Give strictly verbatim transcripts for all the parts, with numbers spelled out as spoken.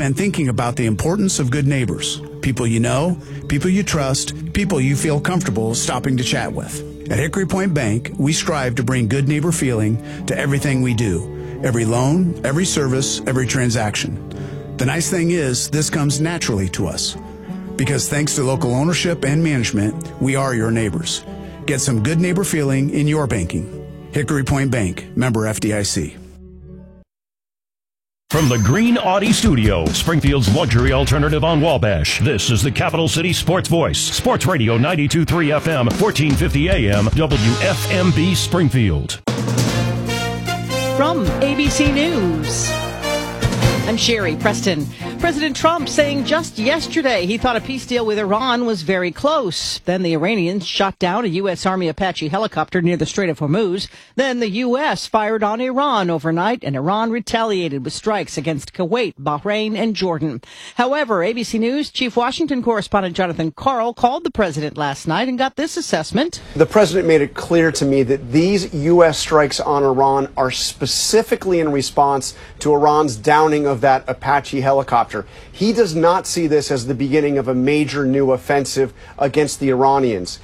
and thinking about the importance of good neighbors. People you know, people you trust, people you feel comfortable stopping to chat with. At Hickory Point Bank, we strive to bring good neighbor feeling to everything we do. Every loan, every service, every transaction. The nice thing is, this comes naturally to us. Because thanks to local ownership and management, we are your neighbors. Get some good neighbor feeling in your banking. Hickory Point Bank, member F D I C. From the Green Audi Studio, Springfield's luxury alternative on Wabash, this is the Capital City Sports Voice. Sports Radio ninety-two point three F M, fourteen fifty A M, W F M B Springfield. From A B C News, I'm Sherry Preston. President Trump saying just yesterday he thought a peace deal with Iran was very close. Then the Iranians shot down a U S. Army Apache helicopter near the Strait of Hormuz. Then the U S fired on Iran overnight, and Iran retaliated with strikes against Kuwait, Bahrain, and Jordan. However, A B C News Chief Washington correspondent Jonathan Karl called the president last night and got this assessment. The president made it clear to me that these U S strikes on Iran are specifically in response to Iran's downing of that Apache helicopter. He does not see this as the beginning of a major new offensive against the Iranians.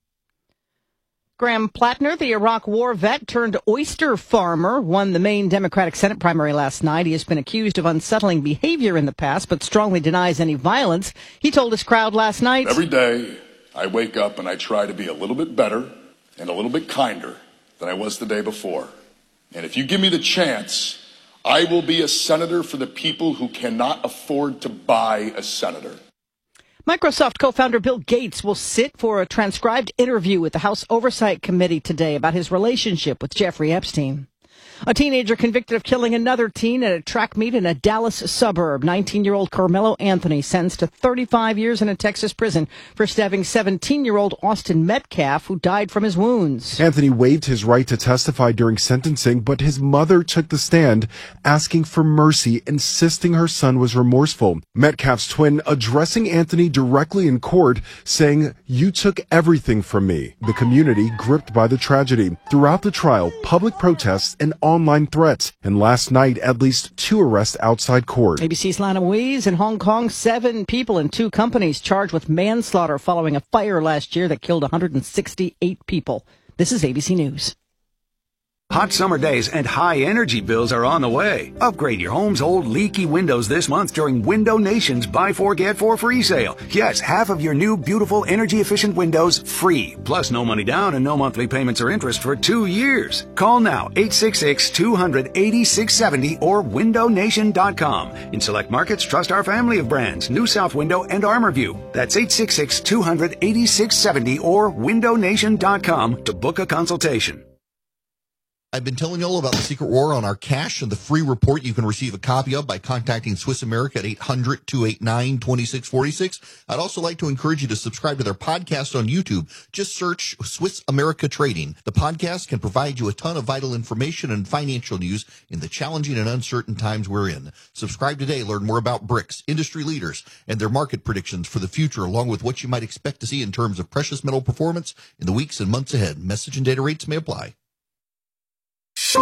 Graham Plattner, the Iraq war vet turned oyster farmer, won the Maine Democratic Senate primary last night. He has been accused of unsettling behavior in the past, but strongly denies any violence. He told his crowd last night, "Every day I wake up and I try to be a little bit better and a little bit kinder than I was the day before. And if you give me the chance, I will be a senator for the people who cannot afford to buy a senator." Microsoft co-founder Bill Gates will sit for a transcribed interview with the House Oversight Committee today about his relationship with Jeffrey Epstein. A teenager convicted of killing another teen at a track meet in a Dallas suburb. nineteen-year-old Carmelo Anthony sentenced to thirty-five years in a Texas prison for stabbing seventeen-year-old Austin Metcalf, who died from his wounds. Anthony waived his right to testify during sentencing, but his mother took the stand, asking for mercy, insisting her son was remorseful. Metcalf's twin addressing Anthony directly in court, saying, "You took everything from me." The community gripped by the tragedy. Throughout the trial, public protests and online threats, and last night, at least two arrests outside court. A B C's Lana Louise. In Hong Kong, seven people and two companies charged with manslaughter following a fire last year that killed one hundred sixty-eight people. This is A B C News. Hot summer days and high energy bills are on the way. Upgrade your home's old leaky windows this month during Window Nation's Buy Four Get Four free sale. Yes, half of your new beautiful energy efficient windows free. Plus no money down and no monthly payments or interest for two years. Call now eight six six, two hundred, eighty-six seventy or window nation dot com. In select markets, trust our family of brands, New South Window and ArmorView. That's eight six six, two hundred, eighty-six seventy or window nation dot com to book a consultation. I've been telling you all about the secret war on our cash and the free report you can receive a copy of by contacting Swiss America at eight hundred, two eight nine, two six four six. I'd also like to encourage you to subscribe to their podcast on YouTube. Just search Swiss America Trading. The podcast can provide you a ton of vital information and financial news in the challenging and uncertain times we're in. Subscribe today. Learn more about BRICS, industry leaders, and their market predictions for the future, along with what you might expect to see in terms of precious metal performance in the weeks and months ahead. Message and data rates may apply. From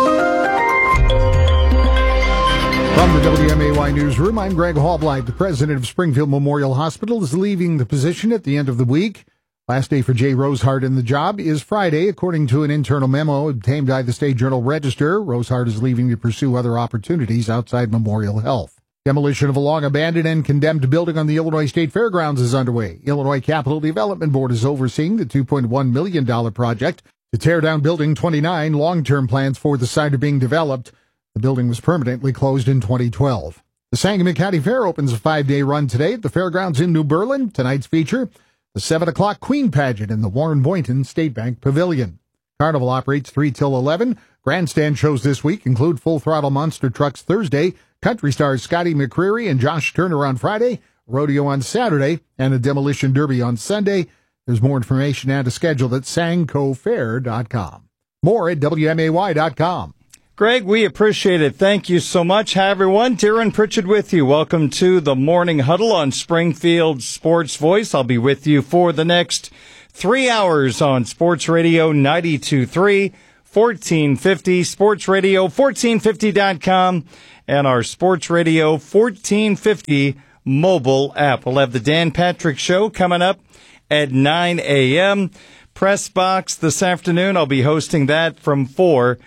the W M A Y Newsroom, I'm Greg Hallblight. The president of Springfield Memorial Hospital is leaving the position at the end of the week. Last day for Jay Rosehart in the job is Friday, according to an internal memo obtained by the State Journal Register. Rosehart is leaving to pursue other opportunities outside Memorial Health. Demolition of a long-abandoned and condemned building on the Illinois State Fairgrounds is underway. Illinois Capital Development Board is overseeing the two point one million dollars project to tear down Building twenty-nine. Long-term plans for the site are being developed. The building was permanently closed in twenty twelve. The Sangamon County Fair opens a five-day run today at the Fairgrounds in New Berlin. Tonight's feature, the seven o'clock Queen Pageant in the Warren Boynton State Bank Pavilion. Carnival operates three till eleven. Grandstand shows this week include Full Throttle Monster Trucks Thursday, country stars Scotty McCreery and Josh Turner on Friday, rodeo on Saturday, and a demolition derby on Sunday. There's more information and a schedule at sanco fair dot com. More at W M A Y dot com. Greg, we appreciate it. Thank you so much. Hi, everyone. Darren Pritchard with you. Welcome to the Morning Huddle on Springfield Sports Voice. I'll be with you for the next three hours on Sports Radio ninety-two point three, fourteen fifty, Sports Radio fourteen fifty dot com, and our Sports Radio fourteen fifty mobile app. We'll have the Dan Patrick Show coming up at nine a.m. Press Box this afternoon. I'll be hosting that from four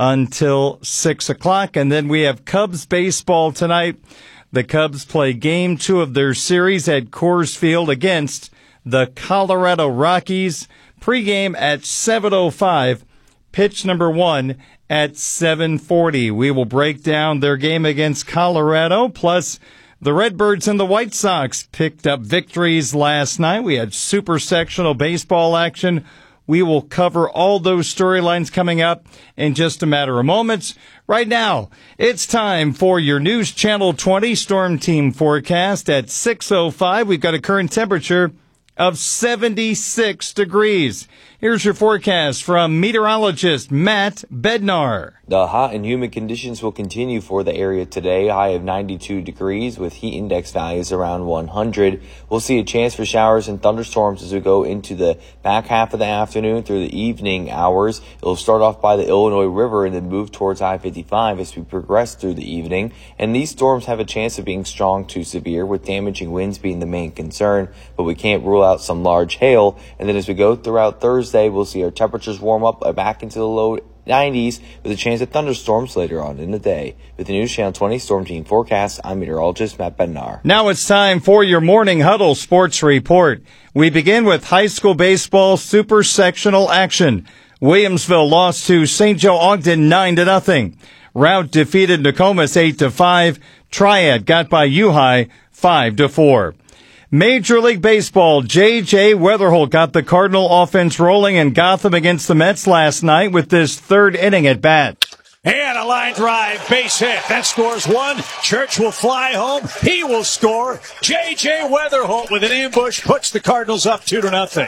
until six o'clock. And then we have Cubs baseball tonight. The Cubs play game two of their series at Coors Field against the Colorado Rockies. Pregame at seven oh five. Pitch number one at seven forty. We will break down their game against Colorado, plus the Redbirds and the White Sox picked up victories last night. We had super sectional baseball action. We will cover all those storylines coming up in just a matter of moments. Right now, it's time for your News Channel twenty Storm Team forecast at six oh five. We've got a current temperature of seventy-six degrees. Here's your forecast from meteorologist Matt Bednar. The hot and humid conditions will continue for the area today. High of ninety-two degrees with heat index values around one hundred. We'll see a chance for showers and thunderstorms as we go into the back half of the afternoon through the evening hours. It'll start off by the Illinois River and then move towards I fifty-five as we progress through the evening. And these storms have a chance of being strong to severe, with damaging winds being the main concern, but we can't rule out some large hail. And then as we go throughout Thursday, we'll see our temperatures warm up back into the low nineties with a chance of thunderstorms later on in the day. With the News Channel twenty Storm Team forecast, I'm meteorologist Matt Bednar. Now it's time for your Morning Huddle Sports Report. We begin with high school baseball super sectional action. Williamsville lost to Saint Joe Ogden nine to nothing. Route defeated Nokomis eight to five. Triad got by U-High five to four. Major League Baseball, J J Weatherholt got the Cardinal offense rolling in Gotham against the Mets last night with this third inning at bat. And a line drive, base hit. That scores one. Church will fly home. He will score. J J Weatherholt with an ambush puts the Cardinals up two to nothing.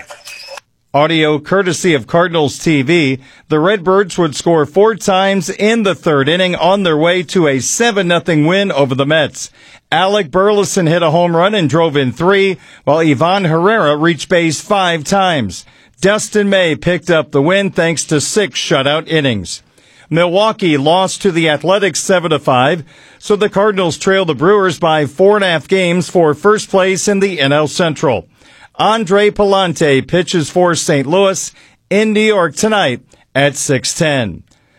Audio courtesy of Cardinals T V. The Redbirds would score four times in the third inning on their way to a seven nothing win over the Mets. Alec Burleson hit a home run and drove in three, while Ivan Herrera reached base five times. Dustin May picked up the win thanks to six shutout innings. Milwaukee lost to the Athletics seven to five, so the Cardinals trail the Brewers by four and a half games for first place in the N L Central. Andre Palante pitches for Saint Louis in New York tonight at six ten.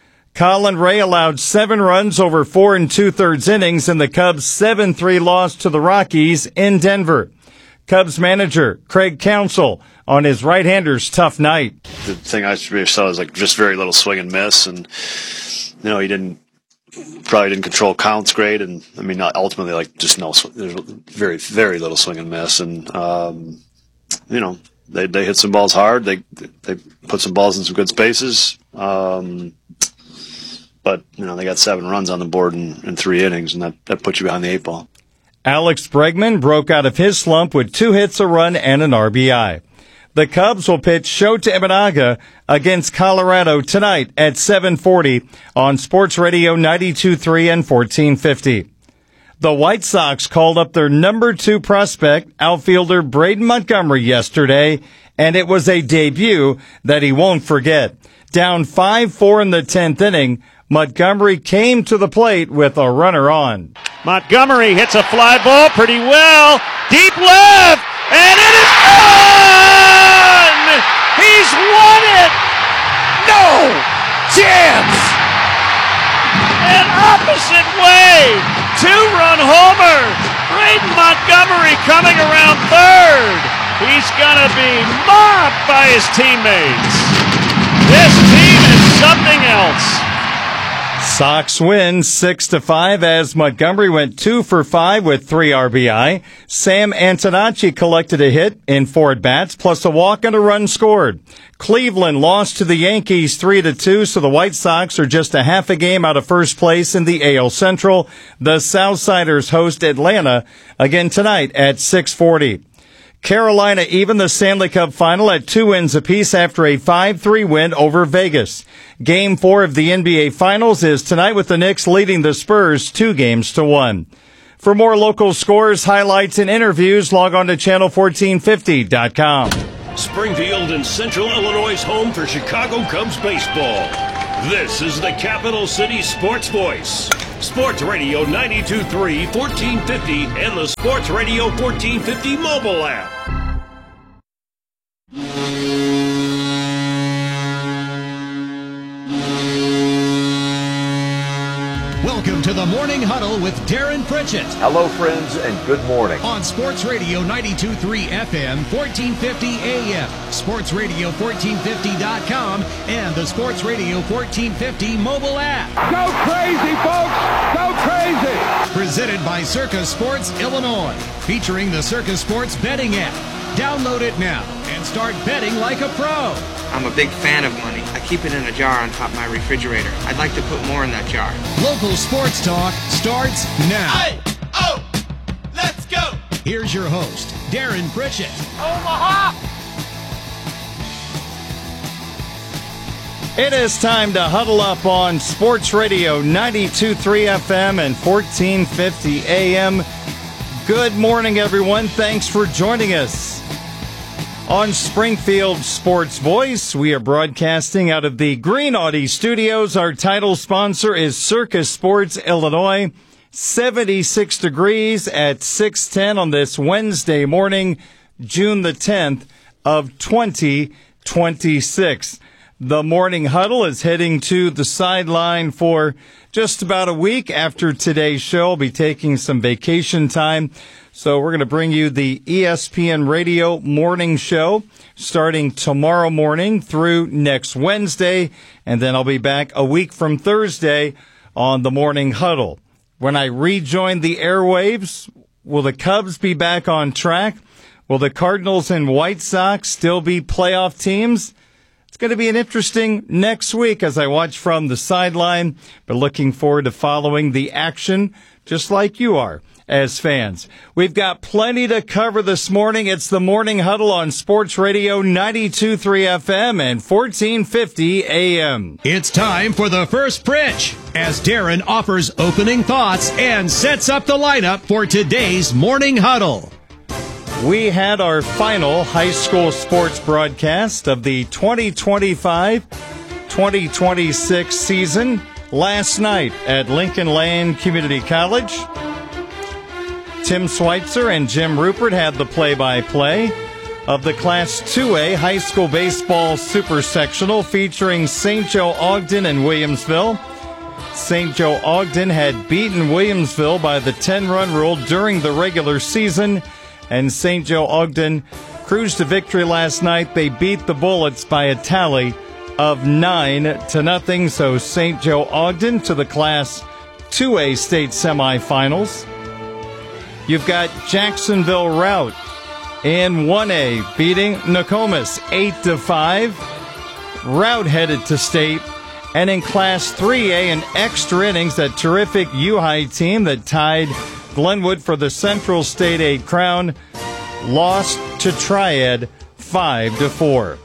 Colin Ray allowed seven runs over four and two-thirds innings in the Cubs' seven three loss to the Rockies in Denver. Cubs manager Craig Counsell on his right-hander's tough night. The thing I saw was like just very little swing and miss, and you know he didn't probably didn't control counts great, and I mean not ultimately like just no there's very very little swing and miss, and um, you know they they hit some balls hard, they they put some balls in some good spaces. Um, But, you know, they got seven runs on the board in, in three innings, and that, that puts you behind the eight ball. Alex Bregman broke out of his slump with two hits, a run, and an R B I. The Cubs will pitch Shota Imanaga against Colorado tonight at seven forty on Sports Radio ninety-two point three and fourteen fifty. The White Sox called up their number two prospect, outfielder Braden Montgomery, yesterday, and it was a debut that he won't forget. Down five four in the tenth inning, Montgomery came to the plate with a runner on. Montgomery hits a fly ball pretty well. Deep left, and it is gone! He's won it! No chance! An opposite way, two-run homer. Braden Montgomery coming around third. He's gonna be mobbed by his teammates. This team is something else. Sox win six to five as Montgomery went two for five with three R B I. Sam Antonacci collected a hit in four at-bats, plus a walk and a run scored. Cleveland lost to the Yankees three to two, so the White Sox are just a half a game out of first place in the A L Central. The Southsiders host Atlanta again tonight at six forty. Carolina even the Stanley Cup final at two wins apiece after a five three win over Vegas. Game four of the N B A Finals is tonight with the Knicks leading the Spurs two games to one. For more local scores, highlights, and interviews, log on to channel fourteen fifty dot com. Springfield and Central Illinois' home for Chicago Cubs baseball. This is the Capital City Sports Voice. Sports Radio ninety-two point three, fourteen fifty, and the Sports Radio fourteen fifty mobile app. Welcome to the Morning Huddle with Darren Pritchett. Hello, friends, and good morning. On Sports Radio ninety-two point three F M, fourteen fifty A M, Sports Radio fourteen fifty dot com, and the Sports Radio fourteen fifty mobile app. Go crazy, folks! Go crazy! Presented by Circus Sports Illinois, featuring the Circus Sports betting app. Download it now and start betting like a pro. I'm a big fan of money. I keep it in a jar on top of my refrigerator. I'd like to put more in that jar. Local sports talk starts now. Hey, oh, let's go. Here's your host, Darren Pritchett. Omaha! It is time to huddle up on Sports Radio ninety-two point three F M and fourteen fifty A M. Good morning, everyone. Thanks for joining us. On Springfield Sports Voice, we are broadcasting out of the Green Audi Studios. Our title sponsor is Circus Sports Illinois. seventy-six degrees at six ten on this Wednesday morning, June the tenth of twenty twenty-six. The Morning Huddle is heading to the sideline for just about a week after today's show. I'll be taking some vacation time. So we're going to bring you the E S P N Radio Morning Show starting tomorrow morning through next Wednesday. And then I'll be back a week from Thursday on the Morning Huddle. When I rejoin the airwaves, will the Cubs be back on track? Will the Cardinals and White Sox still be playoff teams? It's going to be an interesting next week as I watch from the sideline, but looking forward to following the action just like you are as fans. We've got plenty to cover this morning. It's the Morning Huddle on Sports Radio ninety-two point three F M and fourteen fifty A M. It's time for the first pitch as Darren offers opening thoughts and sets up the lineup for today's Morning Huddle. We had our final high school sports broadcast of the twenty twenty-five twenty twenty-six season last night at Lincoln Land Community College. Tim Schweitzer and Jim Rupert had the play-by-play of the Class two A high school baseball super sectional featuring Saint Joe Ogden and Williamsville. Saint Joe Ogden had beaten Williamsville by the ten-run rule during the regular season, and Saint Joe Ogden cruised to victory last night. They beat the Bullets by a tally of nine to nothing. So Saint Joe Ogden to the Class two A state semifinals. You've got Jacksonville Rout in one A beating Nokomis eight to five. Rout headed to state. And in Class three A in extra innings, that terrific U-High team that tied Glenwood for the Central State A crown lost to Triad five to four.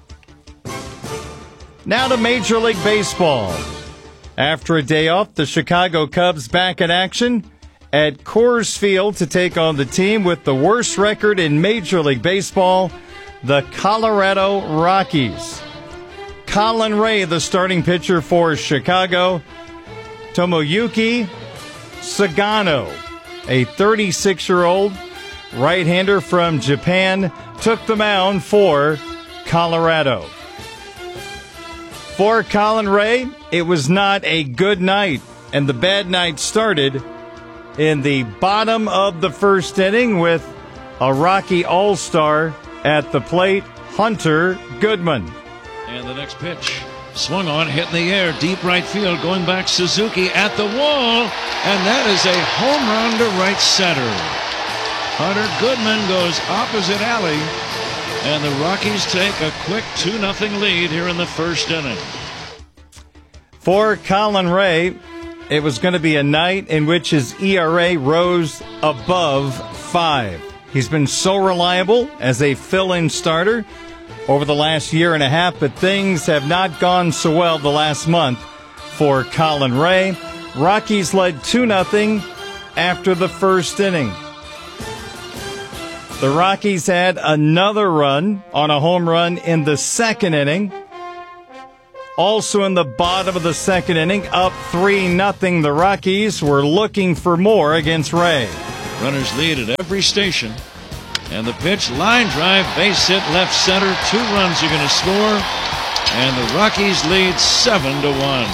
Now to Major League Baseball. After a day off, the Chicago Cubs back in action at Coors Field to take on the team with the worst record in Major League Baseball, the Colorado Rockies. Colin Ray, the starting pitcher for Chicago. Tomoyuki Sagano, a thirty-six-year-old right-hander from Japan, took the mound for Colorado. For Colin Ray, it was not a good night, and the bad night started in the bottom of the first inning with a Rocky All-Star at the plate, Hunter Goodman. And the next pitch, swung on, hit in the air, deep right field, going back Suzuki at the wall, and that is a home run to right center. Hunter Goodman goes opposite alley, and the Rockies take a quick two nothing lead here in the first inning. For Colin Ray, it was going to be a night in which his E R A rose above five. He's been so reliable as a fill-in starter over the last year and a half, but things have not gone so well the last month for Colin Ray. Rockies led two nothing after the first inning. The Rockies had another run on a home run in the second inning. Also in the bottom of the second inning, up three nothing. The Rockies were looking for more against Ray. Runners lead at every station. And the pitch, line drive, base hit, left center. Two runs are going to score. And the Rockies lead seven to one.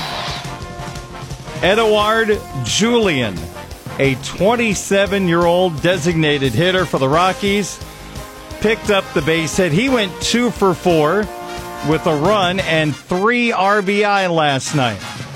Edouard Julien, a twenty-seven-year-old designated hitter for the Rockies, picked up the base hit. He went two for four with a run and three R B I last night.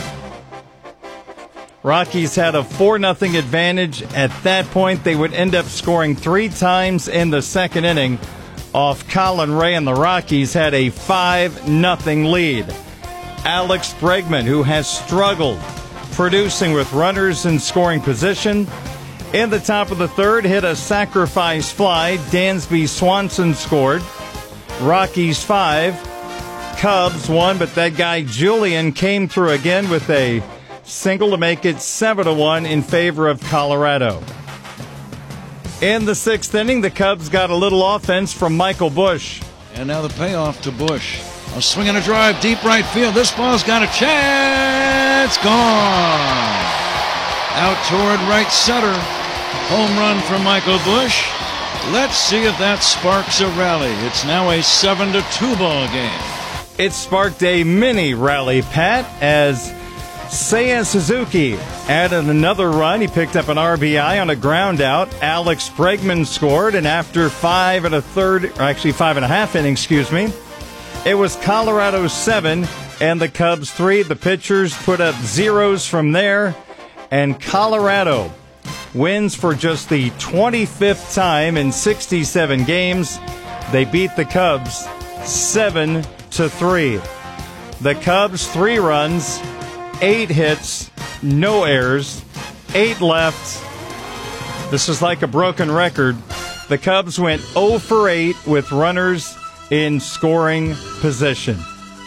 Rockies had a four nothing advantage. At that point, they would end up scoring three times in the second inning off Colin Ray, and the Rockies had a five nothing lead. Alex Bregman, who has struggled producing with runners in scoring position, in the top of the third, hit a sacrifice fly. Dansby Swanson scored. Rockies five, Cubs one, but that guy Julian came through again with a single to make it seven to one in favor of Colorado. In the sixth inning, the Cubs got a little offense from Michael Busch. And now the payoff to Busch. A swing and a drive, deep right field. This ball's got a chance. Gone. Out toward right center. Home run from Michael Busch. Let's see if that sparks a rally. It's now a seven to two ball game. It sparked a mini rally, Pat, as Seiya Suzuki added another run. He picked up an R B I on a ground out. Alex Bregman scored, and after five and a third, or actually five and a half innings, excuse me, it was Colorado seven and the Cubs three. The pitchers put up zeros from there, and Colorado wins for just the twenty-fifth time in sixty-seven games. They beat the Cubs seven to three. The Cubs three runs, eight hits, no errors, eight left. This is like a broken record. The Cubs went oh for eight with runners in scoring position.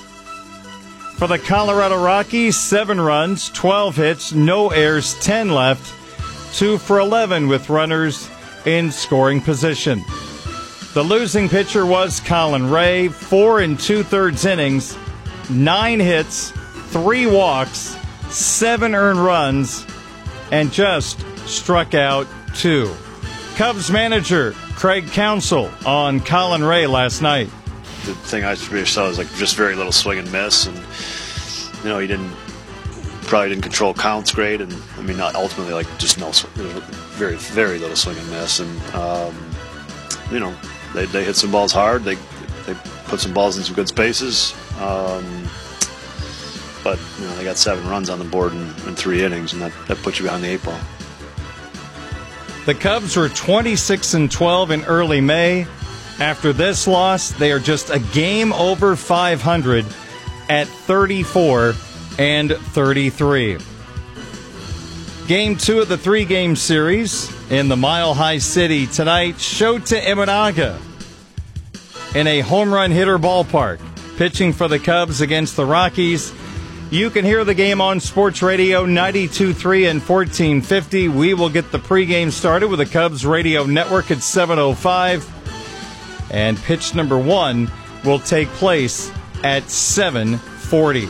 For the Colorado Rockies, seven runs, twelve hits, no errors, ten left, two for eleven with runners in scoring position. The losing pitcher was Colin Ray, four and two-thirds innings, nine hits, three walks, seven earned runs, and just struck out two. Cubs manager Craig Counsell on Colin Ray last night. The thing I saw was like just very little swing and miss, and you know he didn't probably didn't control counts great, and I mean not ultimately like just no very very little swing and miss, and um, you know they they hit some balls hard, they they put some balls in some good spaces. Um, But you know, they got seven runs on the board in, in three innings, and that, that puts you behind the eight ball. The Cubs were twenty-six and twelve in early May. After this loss, they are just a game over five hundred at thirty-four and thirty-three. Game two of the three-game series in the Mile High City tonight. Shota Imanaga in a home run hitter ballpark, pitching for the Cubs against the Rockies. You can hear the game on Sports Radio ninety-two point three and fourteen fifty. We will get the pregame started with the Cubs Radio Network at seven oh five. And pitch number one will take place at seven forty.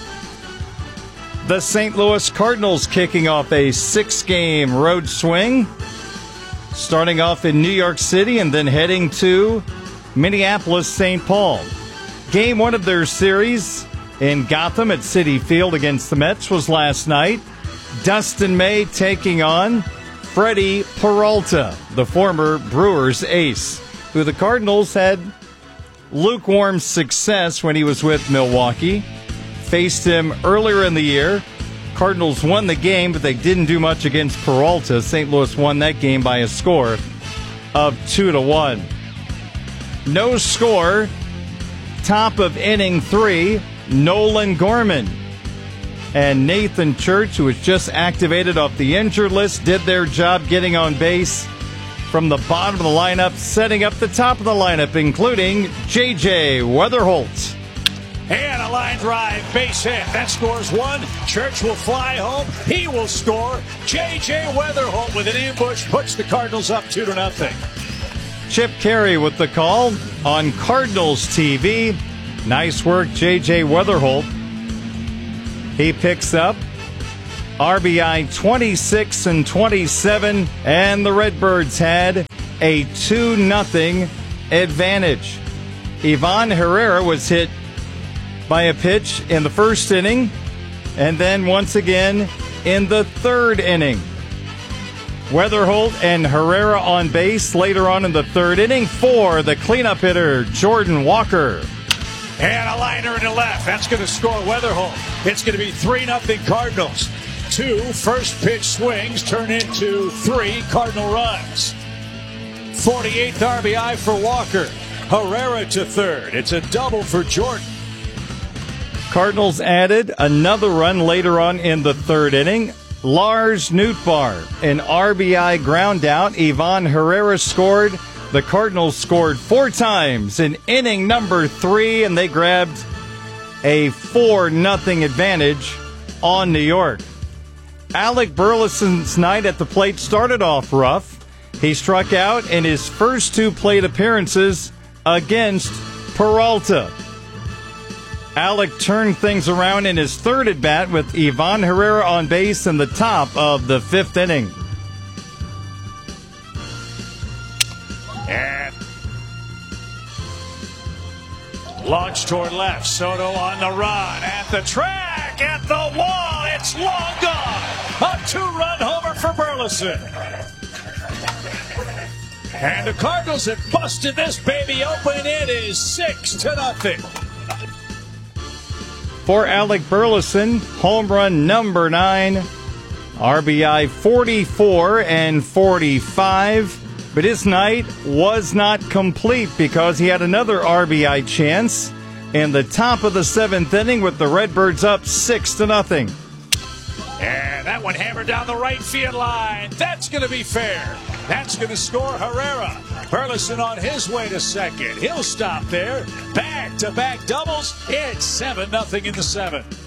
The Saint Louis Cardinals kicking off a six-game road swing, starting off in New York City and then heading to Minneapolis, Saint Paul. Game one of their series in Gotham at Citi Field against the Mets was last night. Dustin May taking on Freddie Peralta, the former Brewers ace, who the Cardinals had lukewarm success when he was with Milwaukee. Faced him earlier in the year. Cardinals won the game, but they didn't do much against Peralta. Saint Louis won that game by a score of two to one. No score. Top of inning three. Nolan Gorman and Nathan Church, who was just activated off the injured list, did their job getting on base from the bottom of the lineup, setting up the top of the lineup, including J J Weatherholt. And a line drive, base hit. That scores one. Church will fly home. He will score. J J Weatherholt with an ambush puts the Cardinals up two to nothing. Chip Carey with the call on Cardinals T V. Nice work, J J Weatherholt. He picks up R B I twenty-six and twenty-seven, and the Redbirds had a two nothing advantage. Ivan Herrera was hit by a pitch in the first inning, and then once again in the third inning. Weatherholt and Herrera on base later on in the third inning for the cleanup hitter, Jordan Walker. And a liner into left. That's going to score Weatherholt. It's going to be three nothing Cardinals. Two first pitch swings turn into three Cardinal runs. forty-eighth R B I for Walker. Herrera to third. It's a double for Jordan. Cardinals added another run later on in the third inning. Lars Nootbaar, an R B I ground out. Ivan Herrera scored. The Cardinals scored four times in inning number three, and they grabbed a four nothing advantage on New York. Alec Burleson's night at the plate started off rough. He struck out in his first two plate appearances against Peralta. Alec turned things around in his third at-bat with Ivan Herrera on base in the top of the fifth inning. And launch toward left. Soto on the run. At the track. At the wall. It's long gone. A two-run homer for Burleson. And the Cardinals have busted this baby open. It is six to nothing. For Alec Burleson, home run number nine. R B I forty-four and forty-five. But his night was not complete because he had another R B I chance in the top of the seventh inning with the Redbirds up six to nothing. And that one hammered down the right field line. That's going to be fair. That's going to score Herrera. Burleson on his way to second. He'll stop there. Back-to-back doubles. It's seven nothing in the seventh.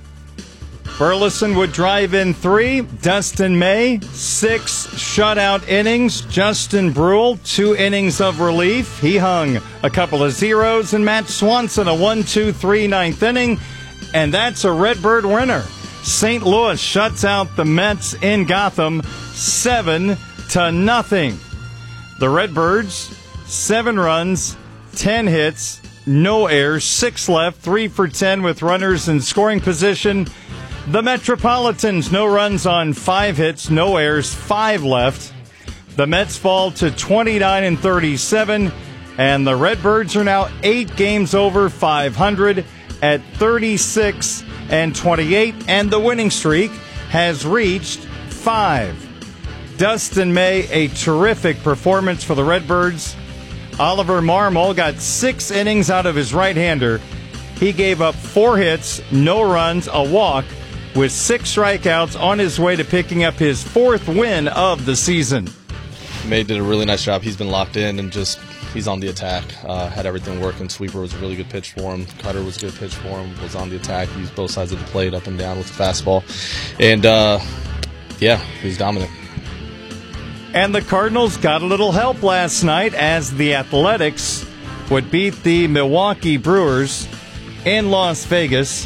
Burleson would drive in three. Dustin May, six shutout innings. Justin Brule, two innings of relief. He hung a couple of zeros. And Matt Swanson, a one two three ninth inning. And that's a Redbird winner. Saint Louis shuts out the Mets in Gotham, seven to nothing. The Redbirds, seven runs, ten hits, no errors, six left, three for ten with runners in scoring position. The Metropolitans, no runs on five hits, no errors, five left. The Mets fall to twenty-nine and thirty-seven, and the Redbirds are now eight games over five hundred at thirty-six and twenty-eight, and the winning streak has reached five. Dustin May, a terrific performance for the Redbirds. Oliver Marmol got six innings out of his right-hander. He gave up four hits, no runs, a walk, with six strikeouts on his way to picking up his fourth win of the season. May did a really nice job. He's been locked in and just he's on the attack. Uh, had everything working. Sweeper was a really good pitch for him. Cutter was a good pitch for him. Was on the attack. Used both sides of the plate, up and down with the fastball. And, uh, yeah, he's dominant. And the Cardinals got a little help last night as the Athletics would beat the Milwaukee Brewers in Las Vegas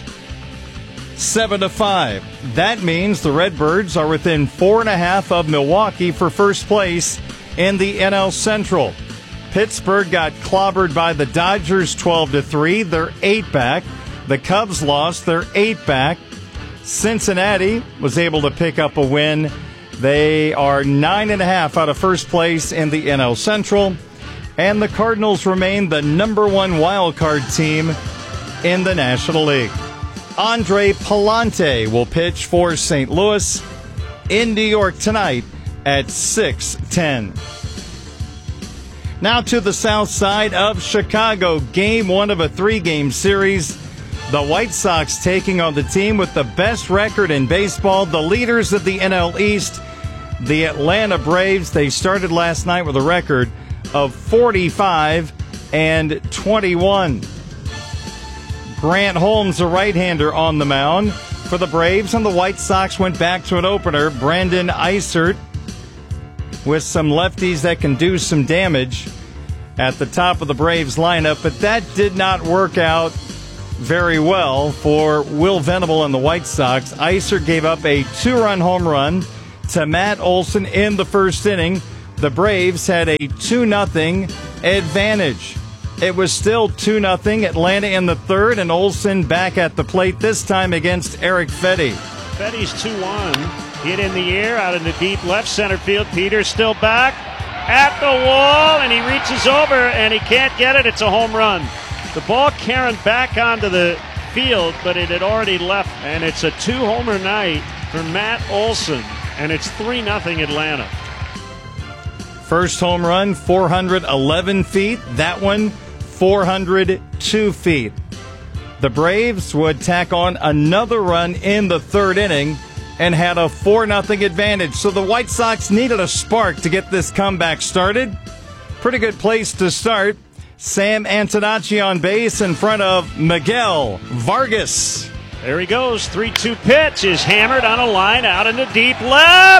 seven to five. That means the Redbirds are within four and a half of Milwaukee for first place in the N L Central. Pittsburgh got clobbered by the Dodgers twelve to three. They're eight back. The Cubs lost. They're eight back. Cincinnati was able to pick up a win. They are nine and a half out of first place in the N L Central. And the Cardinals remain the number one wild card team in the National League. Andre Palante will pitch for Saint Louis in New York tonight at six ten. Now to the south side of Chicago. Game one of a three-game series. The White Sox taking on the team with the best record in baseball, the leaders of the N L East, the Atlanta Braves. They started last night with a record of forty-five and twenty-one. Grant Holmes, a right-hander, on the mound for the Braves, and the White Sox went back to an opener. Brandon Eisert with some lefties that can do some damage at the top of the Braves lineup, but that did not work out very well for Will Venable and the White Sox. Iser gave up a two-run home run to Matt Olson in the first inning. The Braves had a two nothing advantage. It was still two nothing Atlanta in the third, and Olson back at the plate, this time against Erick Fedde. Fedde's two one. Hit in the air, out in the deep left center field. Peters still back at the wall, and he reaches over, and he can't get it. It's a home run. The ball carried back onto the field, but it had already left, and it's a two-homer night for Matt Olson, and it's three nothing Atlanta. First home run, four hundred eleven feet. That one, four hundred two feet. The Braves would tack on another run in the third inning and had a four nothing advantage. So the White Sox needed a spark to get this comeback started. Pretty good place to start. Sam Antonacci on base in front of Miguel Vargas. There he goes. three two pitch is hammered on a line out into deep left.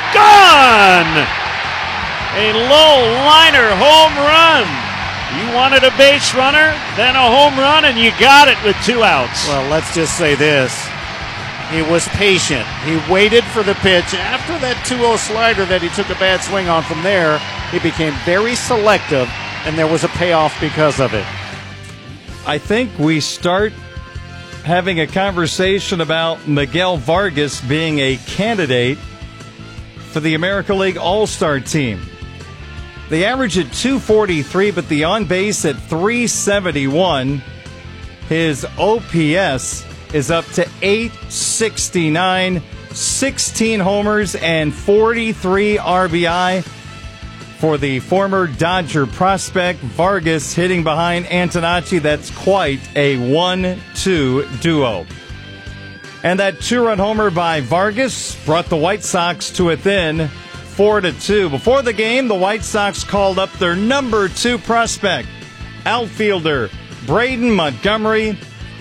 Gone! A low liner home run. You wanted a base runner, then a home run, and you got it with two outs. Well, let's just say this. He was patient. He waited for the pitch. After that two oh slider that he took a bad swing on from there, he became very selective, and there was a payoff because of it. I think we start having a conversation about Miguel Vargas being a candidate for the American League All-Star team. They average at two forty-three, but the on-base at three seventy-one. His O P S is up to eight sixty-nine, sixteen homers and forty-three R B I for the former Dodger prospect. Vargas hitting behind Antonacci. That's quite a one two duo. And that two-run homer by Vargas brought the White Sox to within four to two. Before the game, the White Sox called up their number two prospect, outfielder Braden Montgomery.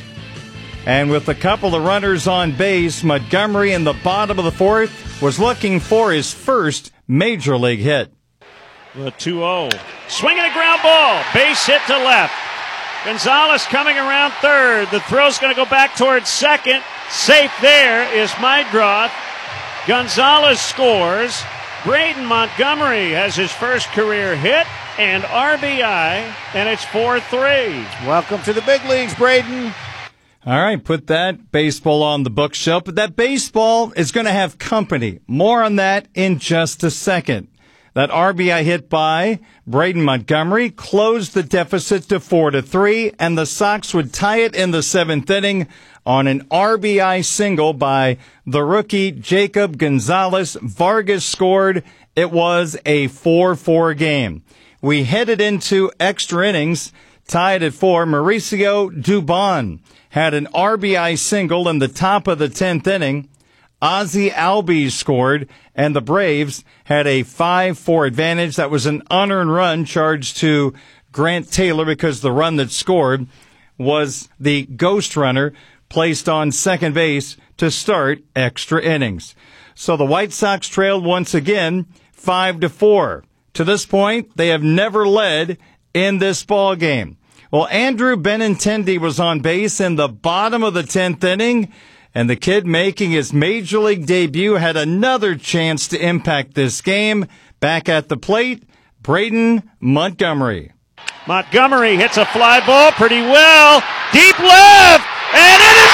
And with a couple of runners on base, Montgomery in the bottom of the fourth was looking for his first major league hit. The two oh. Swinging a ground ball. Base hit to left. Gonzalez coming around third. The throw's going to go back towards second. Safe there is Meidroth. Gonzalez scores. Braden Montgomery has his first career hit and R B I, and it's four three. Welcome to the big leagues, Braden. All right, put that baseball on the bookshelf, but that baseball is going to have company. More on that in just a second. That R B I hit by Braden Montgomery closed the deficit to four to three, and the Sox would tie it in the seventh inning on an R B I single by the rookie Jacob Gonzalez. Vargas scored. It was a four four game. We headed into extra innings, tied at four. Mauricio Dubon had an R B I single in the top of the tenth inning. Ozzie Albies scored, and the Braves had a five four advantage. That was an unearned run charged to Grant Taylor because the run that scored was the ghost runner placed on second base to start extra innings. So the White Sox trailed once again five to four. To this point, they have never led in this ball game. Well, Andrew Benintendi was on base in the bottom of the tenth inning, and the kid making his major league debut had another chance to impact this game. Back at the plate, Braden Montgomery. Montgomery hits a fly ball pretty well. Deep left, and it is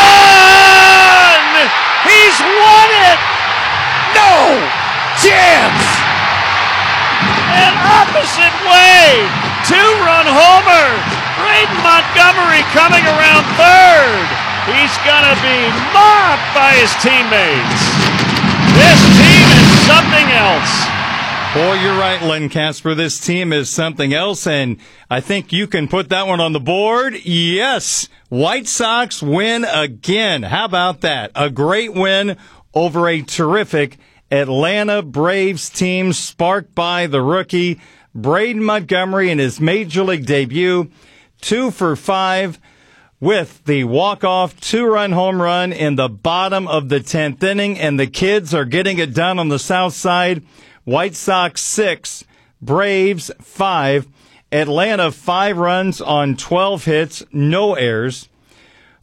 gone! He's won it! No chance! An opposite way! Two-run homer! Braden Montgomery coming around third! He's gonna be mobbed by his teammates. This team is something else. Boy, you're right, Len Casper. This team is something else, and I think you can put that one on the board. Yes, White Sox win again. How about that? A great win over a terrific Atlanta Braves team, sparked by the rookie Braden Montgomery in his major league debut. Two for five with the walk-off two-run home run in the bottom of the tenth inning, and the kids are getting it done on the south side. White Sox six, Braves five, Atlanta five runs on twelve hits, no errors.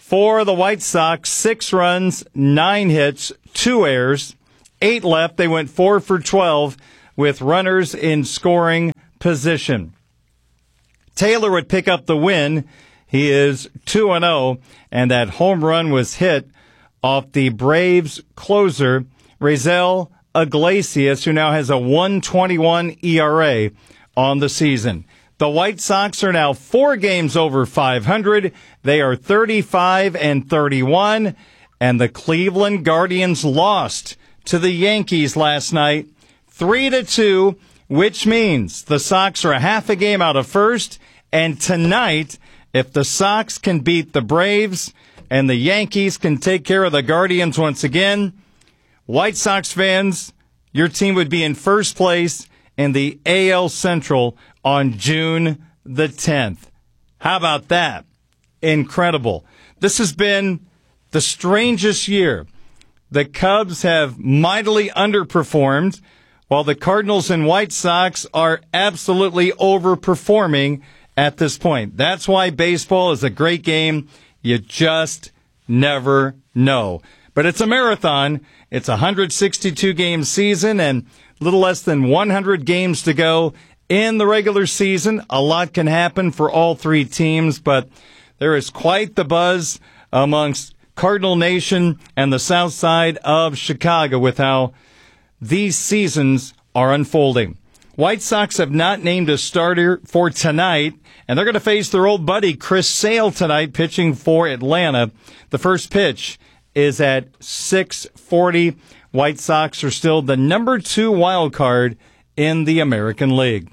For the White Sox, six runs, nine hits, two errors, eight left. They went four for twelve with runners in scoring position. Taylor would pick up the win. He is two and oh, and that home run was hit off the Braves closer, Raisel Iglesias, who now has a one twenty-one E R A on the season. The White Sox are now four games over five hundred. They are thirty-five and thirty-one, and the Cleveland Guardians lost to the Yankees last night, three to two, which means the Sox are a half a game out of first, and tonight, if the Sox can beat the Braves and the Yankees can take care of the Guardians once again, White Sox fans, your team would be in first place in the A L Central on June the tenth. How about that? Incredible. This has been the strangest year. The Cubs have mightily underperformed, while the Cardinals and White Sox are absolutely overperforming at this point. That's why baseball is a great game. You just never know. But it's a marathon. It's a one hundred sixty-two game season and a little less than one hundred games to go in the regular season. A lot can happen for all three teams, but there is quite the buzz amongst Cardinal Nation and the south side of Chicago with how these seasons are unfolding. White Sox have not named a starter for tonight, and they're going to face their old buddy Chris Sale tonight, pitching for Atlanta. The first pitch is at six forty. White Sox are still the number two wild card in the American League.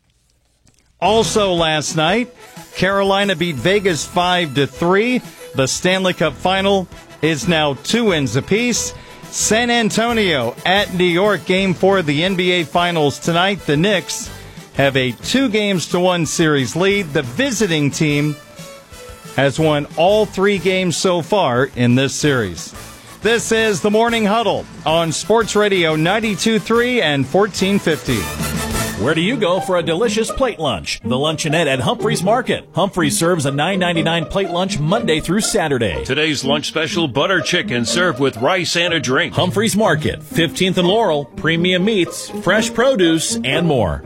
Also last night, Carolina beat Vegas five to three. The Stanley Cup final is now two wins apiece. San Antonio at New York, game four of the N B A Finals tonight. The Knicks have a two games to one series lead. The visiting team has won all three games so far in this series. This is the Morning Huddle on Sports Radio ninety-two point three and fourteen fifty. Where do you go for a delicious plate lunch? The Luncheonette at Humphreys Market. Humphreys serves a nine ninety-nine plate lunch Monday through Saturday. Today's lunch special, butter chicken served with rice and a drink. Humphreys Market, fifteenth and Laurel, premium meats, fresh produce, and more.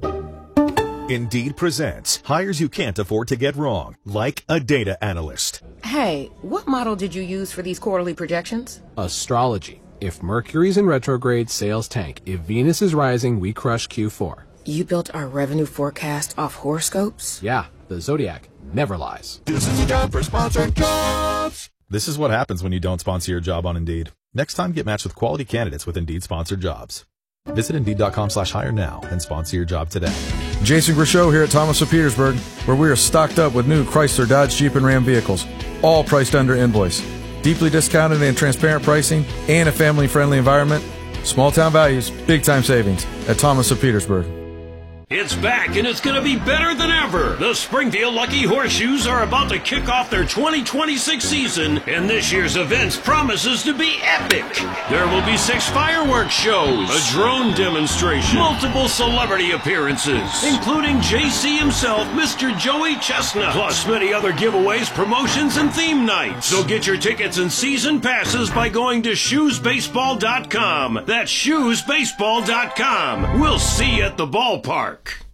Indeed presents hires you can't afford to get wrong, like a data analyst. Hey, what model did you use for these quarterly projections? Astrology. If Mercury's in retrograde, sales tank. If Venus is rising, we crush Q four. You built our revenue forecast off horoscopes? Yeah, the Zodiac never lies. This is a job for sponsored jobs. This is what happens when you don't sponsor your job on Indeed. Next time, get matched with quality candidates with Indeed sponsored jobs. Visit Indeed.com slash hire now and sponsor your job today. Jason Grishow here at Thomas of Petersburg, where we are stocked up with new Chrysler, Dodge, Jeep, and Ram vehicles, all priced under invoice. Deeply discounted and transparent pricing and a family-friendly environment. Small-town values, big-time savings at Thomas of Petersburg. It's back, and it's going to be better than ever. The Springfield Lucky Horseshoes are about to kick off their twenty twenty-six season, and this year's events promises to be epic. There will be six fireworks shows, a drone demonstration, multiple celebrity appearances, including J C himself, Mister Joey Chestnut, plus many other giveaways, promotions, and theme nights. So get your tickets and season passes by going to shoes baseball dot com. That's shoes baseball dot com. We'll see you at the ballpark.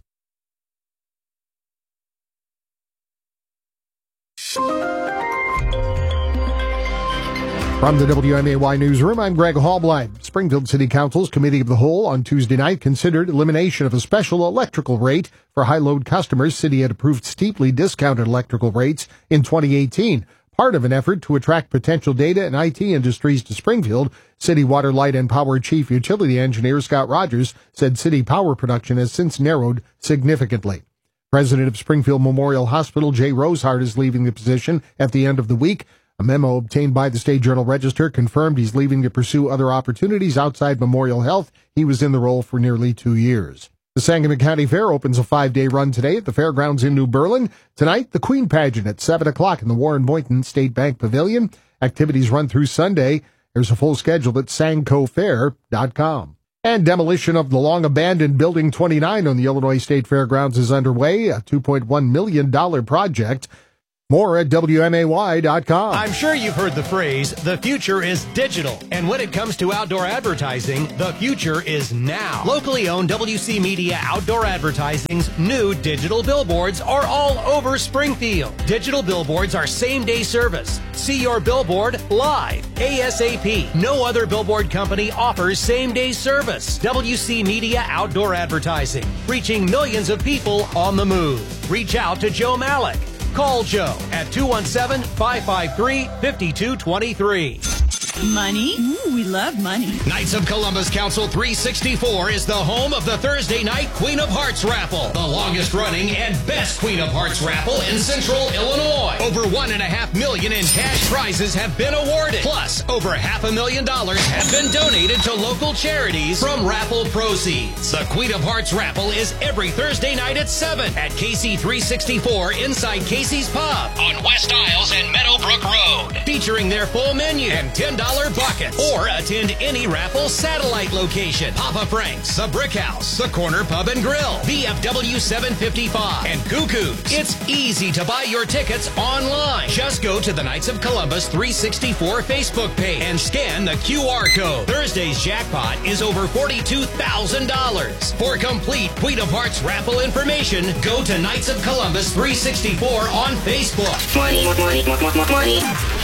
From the W M A Y Newsroom, I'm Greg Hallblind. Springfield City Council's Committee of the Whole on Tuesday night considered elimination of a special electrical rate for high-load customers. City had approved steeply discounted electrical rates in twenty eighteen. Part of an effort to attract potential data and I T industries to Springfield, City Water, Light, and Power Chief Utility Engineer Scott Rogers said city power production has since narrowed significantly. President of Springfield Memorial Hospital, Jay Rosehart, is leaving the position at the end of the week. A memo obtained by the State Journal-Register confirmed he's leaving to pursue other opportunities outside Memorial Health. He was in the role for nearly two years. The Sangamon County Fair opens a five-day run today at the fairgrounds in New Berlin. Tonight, the Queen Pageant at seven o'clock in the Warren Boynton State Bank Pavilion. Activities run through Sunday. There's a full schedule at sanco fair dot com. And demolition of the long-abandoned Building twenty-nine on the Illinois State Fairgrounds is underway, a two point one million dollars project. More at W M A Y dot com. I'm sure you've heard the phrase, the future is digital. And when it comes to outdoor advertising, the future is now. Locally owned W C Media Outdoor Advertising's new digital billboards are all over Springfield. Digital billboards are same-day service. See your billboard live, ASAP. No other billboard company offers same-day service. W C Media Outdoor Advertising, reaching millions of people on the move. Reach out to Joe Malik. Call Joe at two one seven, five five three, five two two three. Money? Ooh, we love money. Knights of Columbus Council three sixty-four is the home of the Thursday night Queen of Hearts raffle, the longest running and best Queen of Hearts raffle in Central Illinois. Over one and a half million in cash prizes have been awarded. Plus, over half a million dollars have been donated to local charities from raffle proceeds. The Queen of Hearts raffle is every Thursday night at seven at K C three sixty-four inside Casey's Pub on West Isles and Meadowbrook Road, featuring their full menu and ten dollars buckets, or attend any raffle satellite location. Papa Frank's, the Brick House, the Corner Pub and Grill, V F W seven fifty-five, and Cuckoo's. It's easy to buy your tickets online. Just go to the Knights of Columbus three sixty-four Facebook page and scan the Q R code. Thursday's jackpot is over forty-two thousand dollars. For complete Queen of Hearts raffle information, go to Knights of Columbus three sixty-four on Facebook. Money, money, money, money.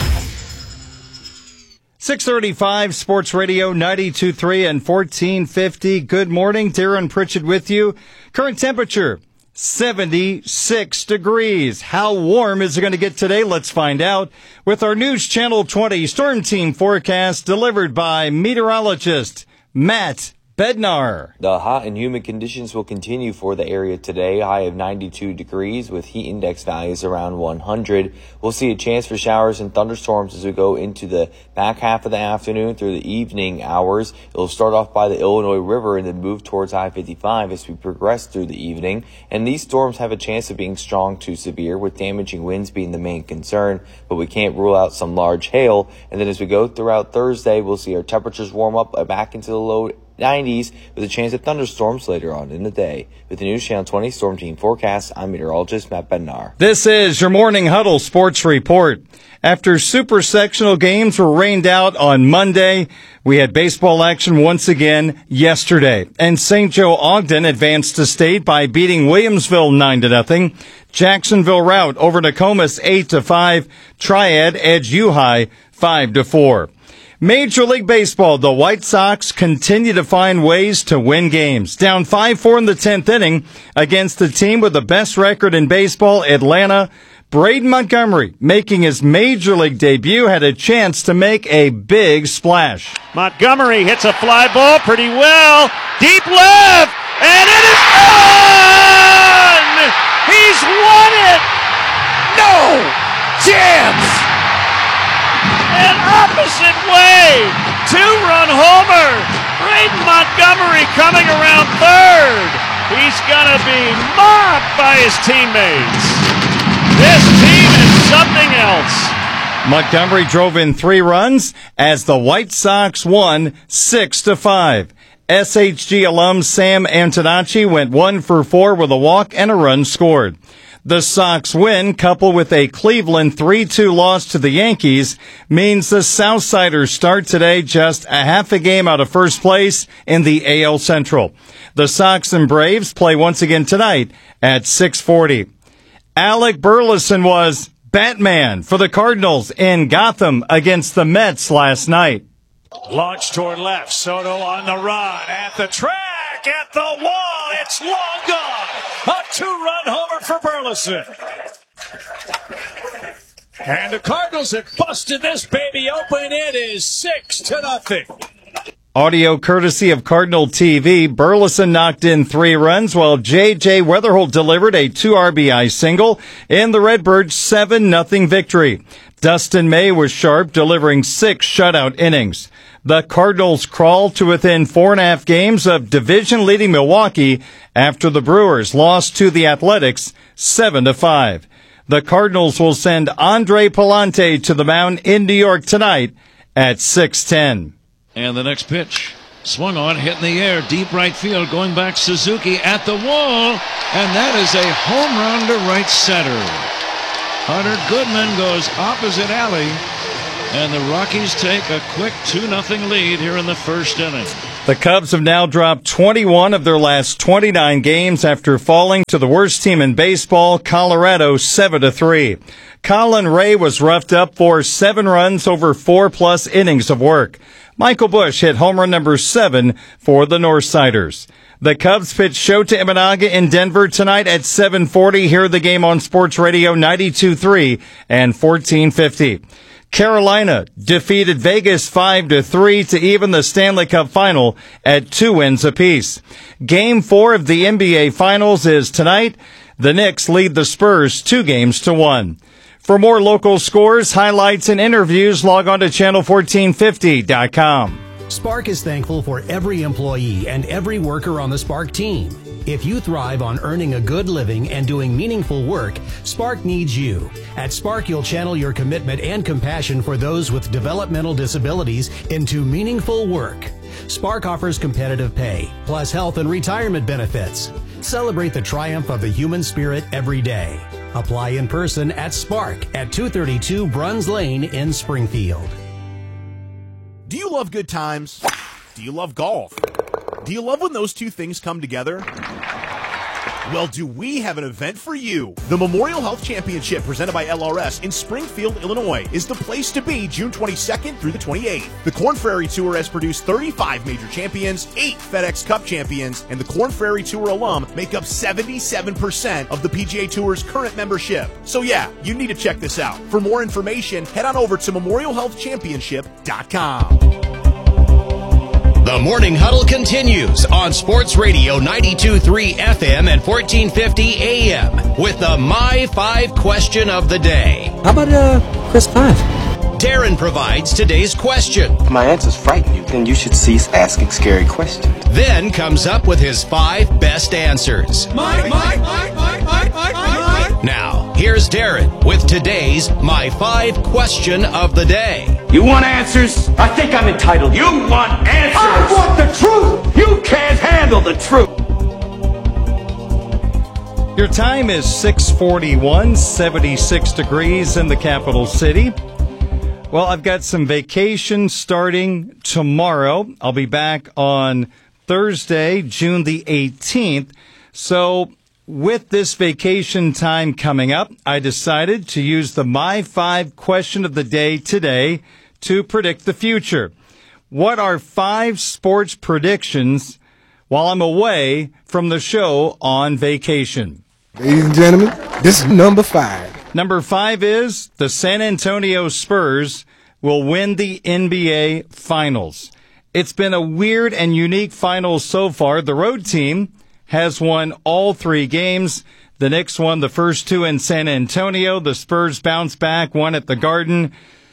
six thirty-five Sports Radio ninety-two point three and fourteen fifty. Good morning. Darren Pritchett with you. Current temperature, seventy-six degrees. How warm is it going to get today? Let's find out with our News Channel twenty Storm Team forecast delivered by meteorologist Matt Bednar. The hot and humid conditions will continue for the area today. High of ninety-two degrees with heat index values around one hundred. We'll see a chance for showers and thunderstorms as we go into the back half of the afternoon through the evening hours. It'll start off by the Illinois River and then move towards I fifty-five as we progress through the evening. And these storms have a chance of being strong to severe, with damaging winds being the main concern, but we can't rule out some large hail. And then as we go throughout Thursday, we'll see our temperatures warm up back into the low nineties with a chance of thunderstorms later on in the day. With the News Channel twenty Storm Team forecast, I'm meteorologist Matt Bednar. This is your Morning Huddle Sports Report. After super sectional games were rained out on Monday, we had baseball action once again yesterday. And Saint Joe Ogden advanced to state by beating Williamsville nine to nothing. Jacksonville rout over Nokomis eight to five. Triad edge U-High five to four. Major League Baseball, the White Sox continue to find ways to win games. Down five four in the tenth inning against the team with the best record in baseball, Atlanta. Braden Montgomery, making his Major League debut, had a chance to make a big splash. Montgomery hits a fly ball pretty well. Deep left, and it is gone! He's won it! No! Jams! An opposite way, two-run homer. Braden Montgomery coming around third. He's gonna be mobbed by his teammates. This team is something else. Montgomery drove in three runs as the White Sox won six to five. S H G alum Sam Antonacci went one for four with a walk and a run scored. The Sox win, coupled with a Cleveland three two loss to the Yankees, means the Southsiders start today just a half a game out of first place in the A L Central. The Sox and Braves play once again tonight at six forty. Alec Burleson was Batman for the Cardinals in Gotham against the Mets last night. Launch toward left. Soto on the run. At the track. At the wall. It's long gone. A two-run homer for Burleson. And the Cardinals have busted this baby open. It is six to nothing. Audio courtesy of Cardinal T V. Burleson knocked in three runs while J J Weatherholt delivered a two R B I single in the Redbirds' seven nothing victory. Dustin May was sharp, delivering six shutout innings. The Cardinals crawled to within four and a half games of division-leading Milwaukee after the Brewers lost to the Athletics seven to five. The Cardinals will send Andre Palante to the mound in New York tonight at six ten. And the next pitch, swung on, hit in the air, deep right field, going back Suzuki at the wall, and that is a home run to right center. Hunter Goodman goes opposite alley, and the Rockies take a quick two nothing lead here in the first inning. The Cubs have now dropped twenty-one of their last twenty-nine games after falling to the worst team in baseball, Colorado, seven to three. Colin Ray was roughed up for seven runs over four-plus innings of work. Michael Busch hit home run number seven for the Northsiders. The Cubs pitch Shota Imanaga in Denver tonight at seven forty. Hear the game on Sports Radio ninety-two point three and fourteen fifty. Carolina defeated Vegas five to three to even the Stanley Cup final at two wins apiece. Game four of the N B A Finals is tonight. The Knicks lead the Spurs two games to one. For more local scores, highlights, and interviews, log on to channel fourteen fifty dot com. Spark is thankful for every employee and every worker on the Spark team. If you thrive on earning a good living and doing meaningful work, Spark needs you. At Spark, you'll channel your commitment and compassion for those with developmental disabilities into meaningful work. Spark offers competitive pay, plus health and retirement benefits. Celebrate the triumph of the human spirit every day. Apply in person at Spark at two thirty-two Bruns Lane in Springfield. Do you love good times? Do you love golf? Do you love when those two things come together? Well, do we have an event for you? The Memorial Health Championship presented by L R S in Springfield, Illinois is the place to be June twenty-second through the twenty-eighth. The Korn Ferry Tour has produced thirty-five major champions, eight FedEx Cup champions, and the Korn Ferry Tour alum make up seventy-seven percent of the P G A Tour's current membership. So yeah, you need to check this out. For more information, head on over to memorial health championship dot com. The Morning Huddle continues on Sports Radio ninety-two point three F M and fourteen fifty A M with the My Five question of the day. How about uh, Chris Five? Darren provides today's question. If my answers frighten you, then you should cease asking scary questions. Then comes up with his five best answers. Mike, Mike, Mike, Mike, Mike, Mike, Mike. Now, here's Darren with today's My Five question of the day. You want answers? I think I'm entitled. You want answers? I want the truth! You can't handle the truth. Your time is six forty-one, seventy-six degrees in the capital city. Well, I've got some vacation starting tomorrow. I'll be back on Thursday, June the eighteenth. So with this vacation time coming up, I decided to use the My Five question of the day today to predict the future. What are five sports predictions while I'm away from the show on vacation? Ladies and gentlemen, this is number five. Number five is the San Antonio Spurs will win the N B A Finals. It's been a weird and unique finals so far. The road team has won all three games. The Knicks won the first two in San Antonio. The Spurs bounced back, won at the Garden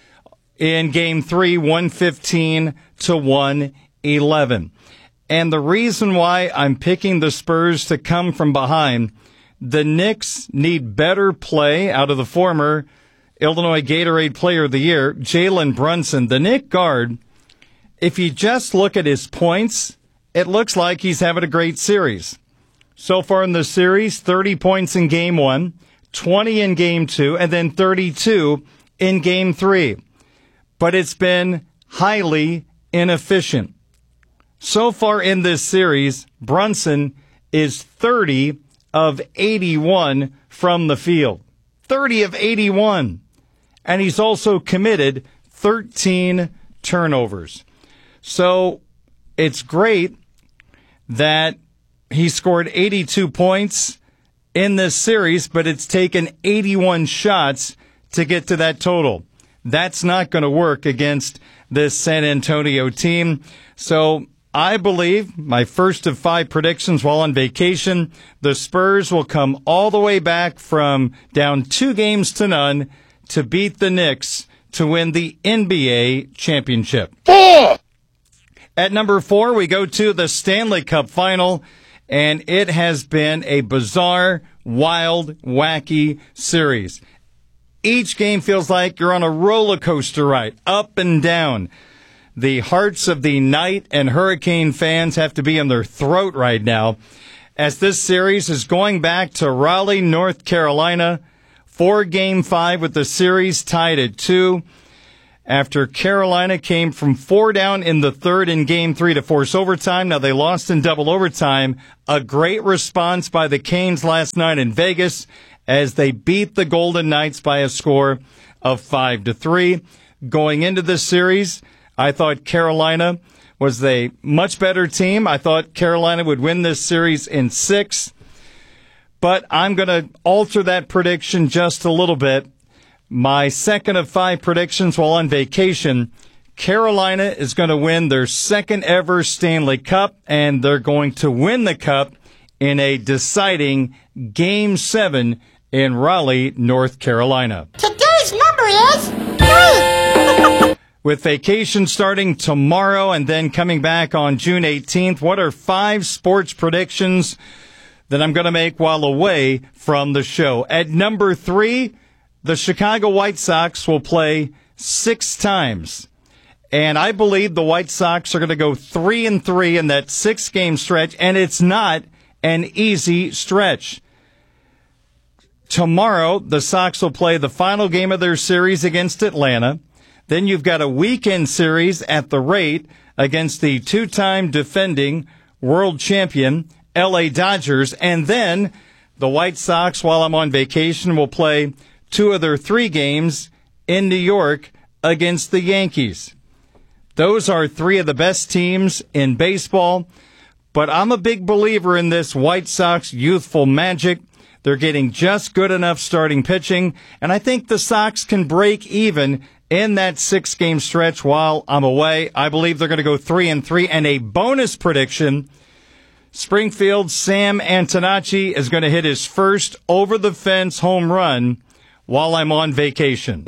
in game three, one fifteen to one eleven. And the reason why I'm picking the Spurs to come from behind, the Knicks need better play out of the former Illinois Gatorade Player of the Year, Jalen Brunson. The Knick guard, if you just look at his points, it looks like he's having a great series. So far in the series, thirty points in game one, twenty in game two, and then thirty-two in game three. But it's been highly inefficient. So far in this series, Brunson is thirty of eighty-one from the field. thirty of eighty-one. And he's also committed thirteen turnovers. So it's great that he scored eighty-two points in this series, but it's taken eighty-one shots to get to that total. That's not going to work against this San Antonio team. So I believe my first of five predictions while on vacation, the Spurs will come all the way back from down two games to none to beat the Knicks to win the N B A championship. Four. At number four, we go to the Stanley Cup final, and it has been a bizarre, wild, wacky series. Each game feels like you're on a roller coaster ride, up and down. The hearts of the Knight and Hurricane fans have to be in their throat right now, as this series is going back to Raleigh, North Carolina for Game five with the series tied at two. After Carolina came from four down in the third in Game three to force overtime. Now they lost in double overtime. A great response by the Canes last night in Vegas as they beat the Golden Knights by a score of five to three. Going into this series, I thought Carolina was a much better team. I thought Carolina would win this series in six. But I'm going to alter that prediction just a little bit. My second of five predictions while on vacation, Carolina is going to win their second ever Stanley Cup, and they're going to win the Cup in a deciding Game seven in Raleigh, North Carolina. Today's number is three. With vacation starting tomorrow and then coming back on June eighteenth, what are five sports predictions that I'm going to make while away from the show? At number three, the Chicago White Sox will play six times. And I believe the White Sox are going to go three and three in that six-game stretch, and it's not an easy stretch. Tomorrow, the Sox will play the final game of their series against Atlanta. Then you've got a weekend series at the rate against the two-time defending world champion L A Dodgers. And then the White Sox, while I'm on vacation, will play two of their three games in New York against the Yankees. Those are three of the best teams in baseball, but I'm a big believer in this White Sox youthful magic. They're getting just good enough starting pitching, and I think the Sox can break even in that six-game stretch while I'm away. I believe they're going to go three and three, and a bonus prediction, Springfield's Sam Antonacci is going to hit his first over-the-fence home run while I'm on vacation.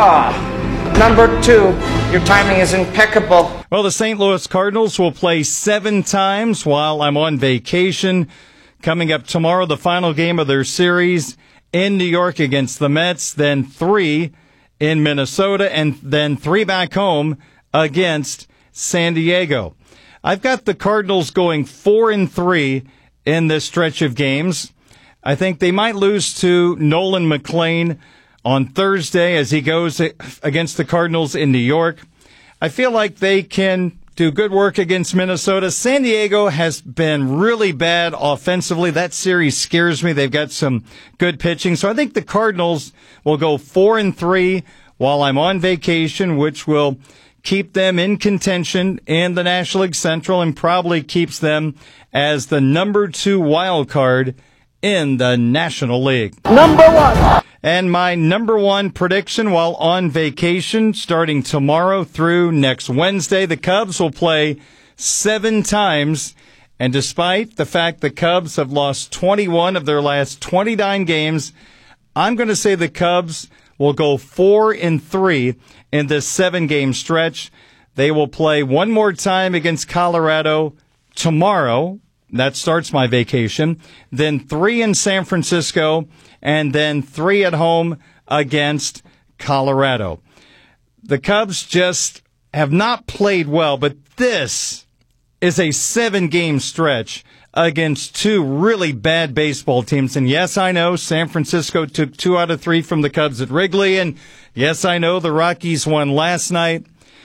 Ah, number two. Your timing is impeccable. Well, the Saint Louis Cardinals will play seven times while I'm on vacation. Coming up tomorrow, the final game of their series in New York against the Mets, then three in Minnesota, and then three back home against San Diego. I've got the Cardinals going four and three in this stretch of games. I think they might lose to Nolan McLean on Thursday as he goes against the Cardinals in New York. I feel like they can do good work against Minnesota. San Diego has been really bad offensively. That series scares me. They've got some good pitching. So I think the Cardinals will go four and three while I'm on vacation, which will keep them in contention in the National League Central and probably keeps them as the number two wild card in the National League. Number one. And my number one prediction while on vacation, starting tomorrow through next Wednesday, the Cubs will play seven times. And despite the fact the Cubs have lost twenty-one of their last twenty-nine games, I'm going to say the Cubs will go four and three in this seven-game stretch. They will play one more time against Colorado tomorrow. That starts my vacation. Then three in San Francisco, and then three at home against Colorado. The Cubs just have not played well, but this is a seven-game stretch against two really bad baseball teams. And yes, I know San Francisco took two out of three from the Cubs at Wrigley, and yes, I know the Rockies won last night.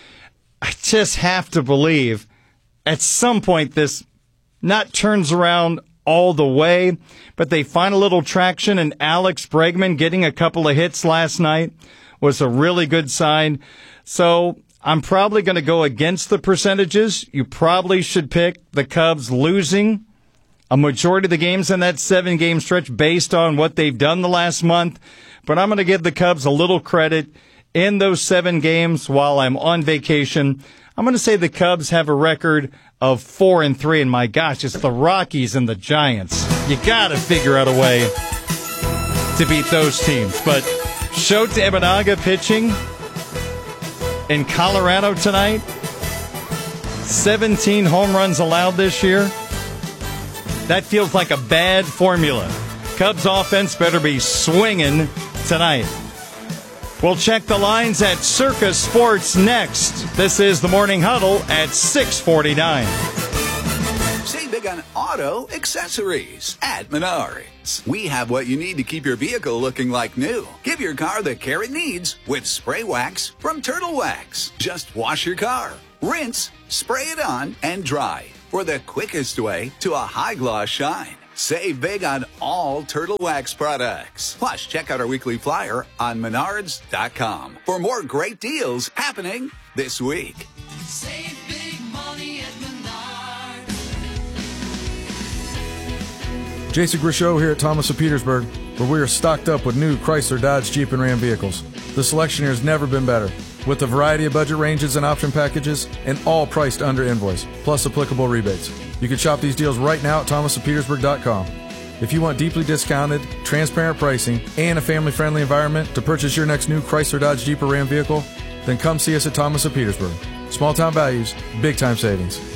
I just have to believe at some point this not turns around all the way, but they find a little traction, and Alex Bregman getting a couple of hits last night was a really good sign. So I'm probably going to go against the percentages. You probably should pick the Cubs losing a majority of the games in that seven-game stretch based on what they've done the last month. But I'm going to give the Cubs a little credit in those seven games while I'm on vacation. I'm going to say the Cubs have a record of four and three, and my gosh, it's the Rockies and the Giants. You got to figure out a way to beat those teams. But Shota Imanaga pitching in Colorado tonight. seventeen home runs allowed this year. That feels like a bad formula. Cubs offense better be swinging tonight. We'll check the lines at Circa Sports next. This is the Morning Huddle at six forty-nine. Save big on auto auto accessories at Menards. We have what you need to keep your vehicle looking like new. Give your car the care it needs with spray wax from Turtle Wax. Just wash your car, rinse, spray it on, and dry for the quickest way to a high gloss shine. Save big on all Turtle Wax products. Plus, check out our weekly flyer on menards dot com for more great deals happening this week. Save big money at Menards. Jason Grishow here at Thomas of Petersburg, where we are stocked up with new Chrysler, Dodge, Jeep, and Ram vehicles. The selection here has never been better, with a variety of budget ranges and option packages, and all priced under invoice, plus applicable rebates. You can shop these deals right now at thomas of petersburg dot com. If you want deeply discounted, transparent pricing, and a family-friendly environment to purchase your next new Chrysler, Dodge, Jeep, or Ram vehicle, then come see us at Thomas of Petersburg. Small-town values, big-time savings.